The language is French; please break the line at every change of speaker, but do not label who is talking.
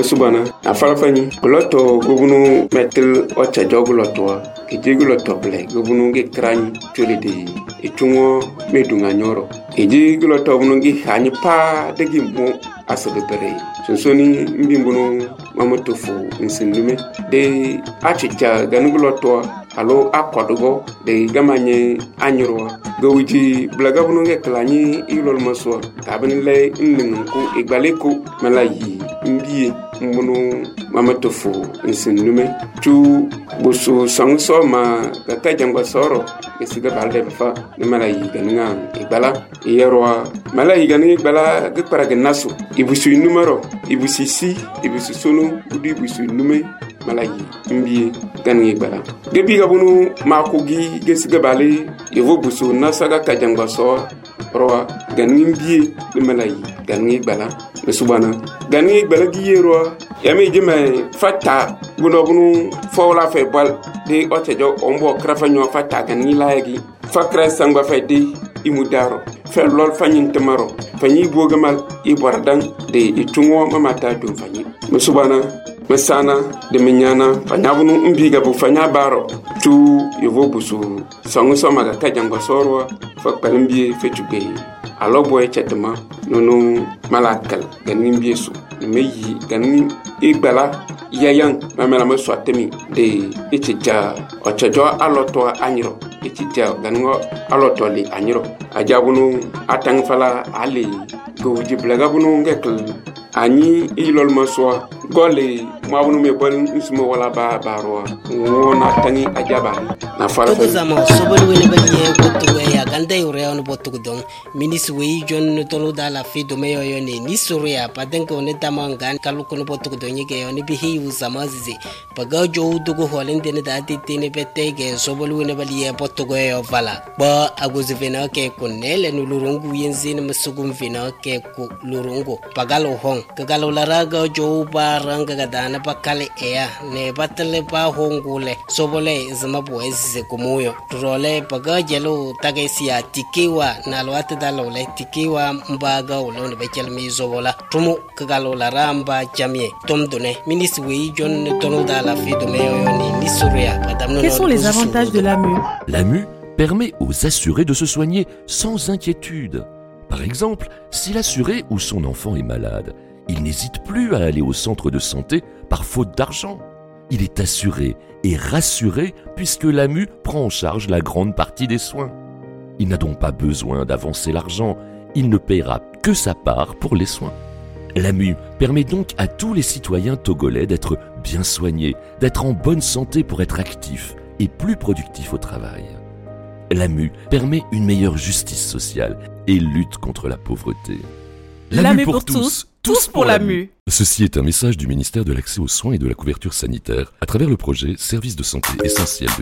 Musubana, Afalafani, Goloto, Gubunu, Metal, Ocha Jogolotoa, Ejigulotoble, Gubunu get crani, Tulidi, Etungo, Medunganyoro, Ejiguloto, Bunungi, Hanipa, the Gimbo, Asabere, Sonsoni, Mbimbuno, Mamotofu, Insinume, de Achicha, Ganugulotoa, Alo Aquadogo, de Gamanye, Anyoroa, Gowiji, Blagabununga Kalani, Ilol Maswa, Tabanile, Nunku, Igbaleko, Malayi, Mbie, Mbono, Mamatofu, Insinume, Chu, Busu, Sangso, Ma, Katajanga Soro, Esiga Baldefa, the Malayi, Gananga, Igbala, Ieroa, Malayi Gani, Bala, Giparagenaso, Ibusu numero, Ibusi si, Ibusu Sunu, Udibusu Nume, Malayi, Mbie, Gani Bala. Gebi Gabunu, Makugi, Gesiga Bali, Evo Busu, Nasaga Kajanga Soro, Roa, Gani Mbie, the Malayi, Gani Bala, the Subana, Gani Bala Giero, Yami Jime, Fata, Bunobunu, Fola Febal, de Otajo, Ombo, Crafanyo, Fata, Gani Lagi, Fakra Sangba Fede, Imudaro, Felol Fanyin Tomorrow, Fanyi Bogamal, Ibardan, de Itungo Mamata Dumfani, Musubana, Masana, de Minyana, Fanyabunu Umbiga Bufanya Baro, Tu Yovobusu, Sangusomaga Kajanga Sorwa, Fakpalimbi Fetuge, Aloboy Chetama, Nono Malakal, Ganimbisu, Meyi, Ganim, Igbala, Yayan, Mamela Swatemi, de Ichija, Ochajo Alotoa Aniro, Ichija, Gango Alotoli Aniro, Ajabunu, Atangfala Ali, Goji Blagabunu Gekl, Ani Ilol Maswa, Gole, Mabunu Mebon, Usmo Wala Barroa, Wona Tangi Ajaba, Nafala.
Tozama, Sobol Winnebaye, Botuea, Ganda Ureon Botugdon, Minisway, John Toloda La Fido Mayone, Nisuria, Padenko Netamangan, Kalukon Botugdonike, Onibihi Usamazi, Pagajo Dugo Holland in the Dati Betege, Sobol Winnebaye, Botuea Vala, Ba Aguzivina Ke Kunel and Lurungu Yenzin Masugum Vina Ke Lurungo, Pagalo Hong, Kagalo Laraga, Joe Barangadana, Bakale Air, Ne Batale Pa Hongule, Sobole is Maboes Kumuyo, Role Paga Yellow Tagesia, Tikiwa, Nalwata Dalole, Tikiwa, Mbaga, Ulon Bechelmi Zovola, Tumu, Kagalo Laramba, Jamie, Tom Done, Miniswi, John Tonoda La Fille de Meoni, Nisuria, Madame.
Quels sont les avantages de l'AMU?
L'AMU permet aux assurés de se soigner sans inquiétude. Par exemple, si l'assuré ou son enfant est malade, il n'hésite plus à aller au centre de santé par faute d'argent. Il est assuré et rassuré puisque l'AMU prend en charge la grande partie des soins. Il n'a donc pas besoin d'avancer l'argent, il ne paiera que sa part pour les soins. L'AMU permet donc à tous les citoyens togolais d'être bien soignés, d'être en bonne santé pour être actifs et plus productifs au travail. L'AMU permet une meilleure justice sociale et lutte contre la pauvreté.
L'AMU pour tous, tous pour l'AMU.
Ceci est un message du ministère de l'Accès aux soins et de la couverture sanitaire à travers le projet Service de santé essentiel de